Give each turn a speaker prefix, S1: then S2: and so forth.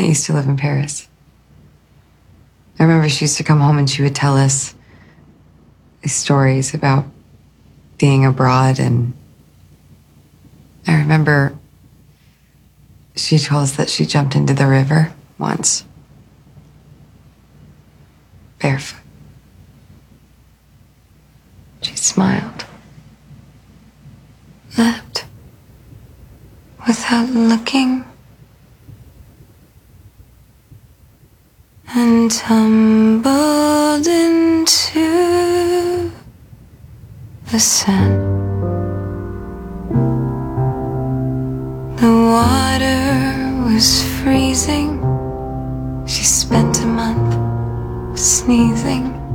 S1: used to live in Paris. I remember she used to come home and she would tell us these stories about being abroad, and I remember she told us that she jumped into the river once, barefoot. She smiled, leapt without looking, and tumbled into the sand. The water was freezing. She spent a month sneezing.